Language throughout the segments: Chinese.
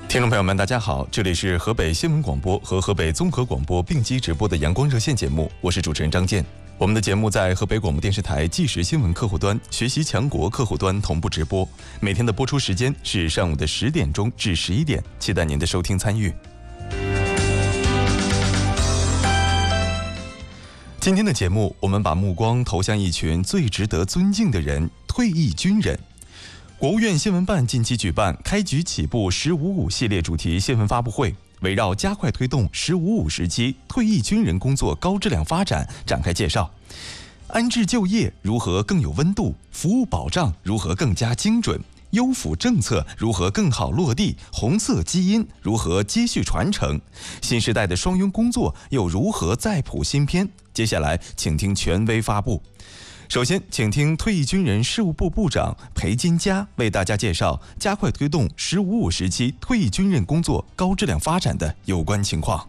听众朋友们，大家好，这里是河北新闻广播和河北综合广播并机直播的阳光热线节目，我是主持人张健。我们的节目在河北广播电视台即时新闻客户端、学习强国客户端同步直播，每天的播出时间是上午的10点钟至11点，期待您的收听参与。今天的节目，我们把目光投向一群最值得尊敬的人——退役军人。国务院新闻办近期举办开局起步“15.5”系列主题新闻发布会，围绕加快推动“15.5”时期退役军人工作高质量发展展开介绍。安置就业如何更有温度？服务保障如何更加精准？优抚政策如何更好落地？红色基因如何接续传承？新时代的双拥工作又如何再谱新篇？接下来，请听权威发布。首先，请听退役军人事务部部长裴金佳为大家介绍加快推动“15.5”时期退役军人工作高质量发展的有关情况。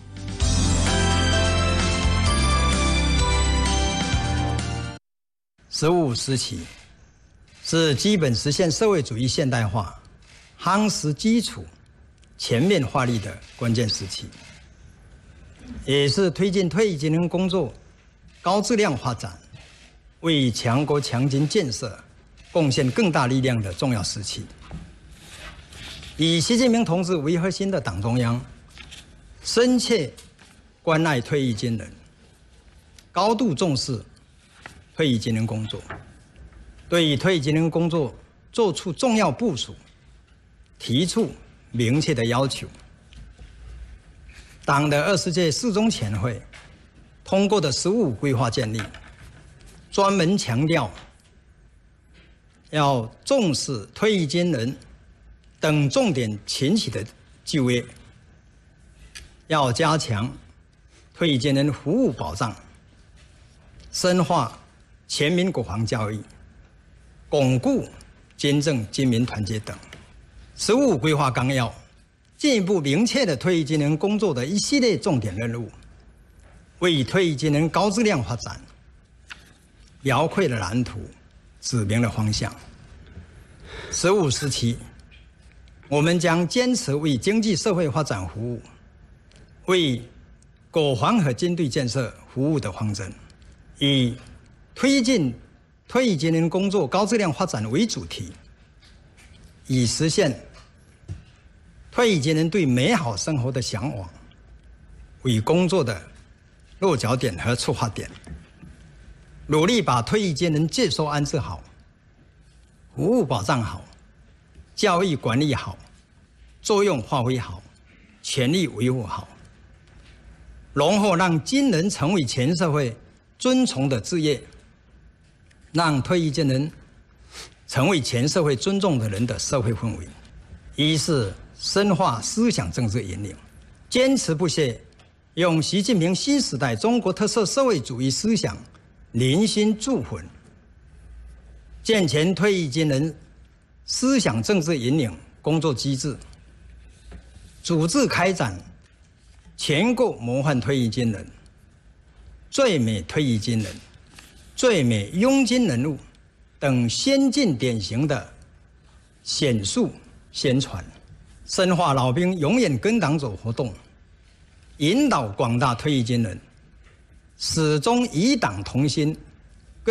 “15.5”时期是基本实现社会主义现代化、夯实基础、全面化力的关键时期，也是推进退役军人工作高质量发展、为强国强军建设贡献更大力量的重要时期。以习近平同志为核心的党中央深切关爱退役军人，高度重视退役军人工作，对退役军人工作作出重要部署，提出明确的要求。党的20届四中全会通过的“15.5”规划建立，专门强调要重视退役军人等重点群体的就业，要加强退役军人服务保障，深化全民国防教育，巩固军政军民团结等。“15.5”规划纲要进一步明确了退役军人工作的一系列重点任务，为退役军人高质量发展描绘了蓝图，指明了方向。“15.5”时期，我们将坚持为经济社会发展服务、为国防和军队建设服务的方针，以推进退役军人工作高质量发展为主题，以实现退役军人对美好生活的向往为工作的落脚点和出发点，努力把退役军人接收安置好，服务保障好，教育管理好，作用发挥好，权利维护好，然后让军人成为全社会尊崇的职业，让退役军人成为全社会尊重的人的社会氛围。一是深化思想政治引领，坚持不懈用习近平新时代中国特色社会主义思想凝心铸魂，健全退役军人思想政治引领工作机制，组织开展全国模范退役军人、最美退役军人、最美拥军人物等先进典型的显述宣传，深化老兵永远跟党走活动，引导广大退役军人始终与党同心